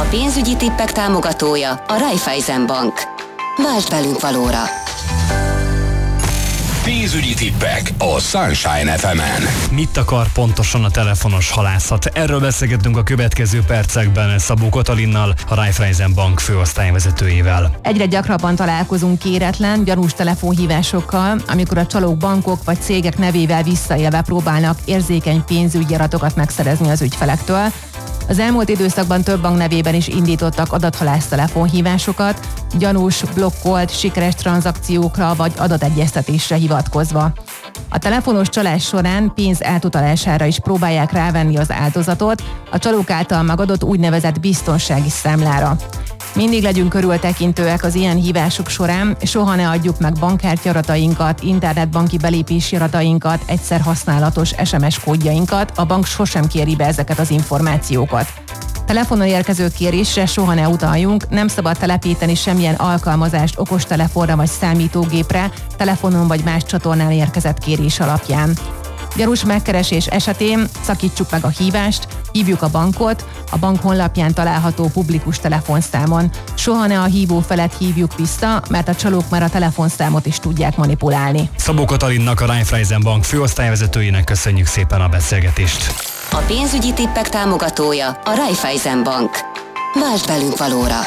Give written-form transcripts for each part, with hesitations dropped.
pénzügyi tippek támogatója a Raiffeisen Bank. Váltsd velünk valóra! Pénzügyi tippek a Sunshine FM-en. Mit akar pontosan a telefonos halászat? Erről beszélgetünk a következő percekben Szabó Katalinnal, a Raiffeisen Bank főosztályvezetőjével. Egyre gyakrabban találkozunk kéretlen, gyanús telefonhívásokkal, amikor a csalók bankok vagy cégek nevével visszaélve próbálnak érzékeny pénzügyi adatokat megszerezni az ügyfelektől. Az elmúlt időszakban több bank nevében is indítottak adathalász telefonhívásokat, gyanús, blokkolt, sikeres tranzakciókra vagy adategyeztetésre hivatkozva. A telefonos csalás során pénz eltutalására is próbálják rávenni az áldozatot, a csalók által megadott úgynevezett biztonsági számlára. Mindig legyünk körültekintőek az ilyen hívások során, soha ne adjuk meg bankkártya adatainkat, internetbanki belépési adatainkat, egyszer használatos SMS kódjainkat, a bank sosem kéri be ezeket az információkat. Telefonon érkező kérésre soha ne utaljunk, nem szabad telepíteni semmilyen alkalmazást okostelefonra vagy számítógépre, telefonon vagy más csatornán érkezett kérés alapján. Gyanús megkeresés esetén szakítsuk meg a hívást, hívjuk a bankot, a bank honlapján található publikus telefonszámon. Soha ne a hívó felet hívjuk vissza, mert a csalók már a telefonszámot is tudják manipulálni. Szabó Katalinnak, a Raiffeisen Bank főosztályvezetőjének köszönjük szépen a beszélgetést. A pénzügyi tippek támogatója a Raiffeisen Bank. Váltsd velünk valóra!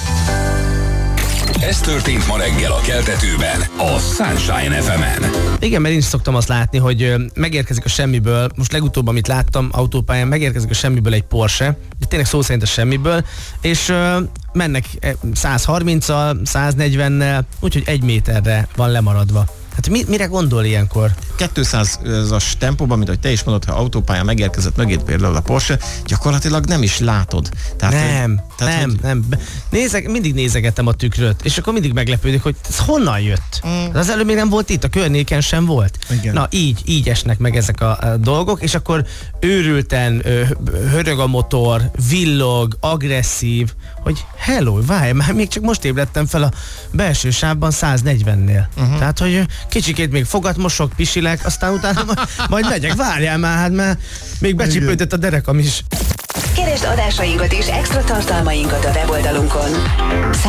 Ez történt ma reggel a Keltetőben, a Sunshine FM-en. Igen, mert én is szoktam azt látni, hogy megérkezik a semmiből, most legutóbb, amit láttam autópályán, megérkezik a semmiből egy Porsche, de tényleg szó szerint a semmiből, és mennek 130-al, 140-nel, úgyhogy 1 méterre van lemaradva. Hát mire gondol ilyenkor? 200-as tempóban, mint ahogy te is mondod, ha autópályán megérkezett mögét például a Porsche, gyakorlatilag nem is látod. Tehát, nem. Mindig nézegettem a tükröt, és akkor mindig meglepődik, hogy ez honnan jött. Az előbb még nem volt itt, a környéken sem volt. Igen. Na, így esnek meg ezek a dolgok, és akkor őrülten hörög a motor, villog, agresszív, hogy hello, várj, már még csak most ébredtem fel a belső sávban 140-nél. Tehát, hogy kicsikét még fogat mosok, pisilek, aztán utána majd megyek, várjál már, hát mert még becsipődött a derekam is. Keresd adásainkat és extra tartalmainkat a weboldalunkon.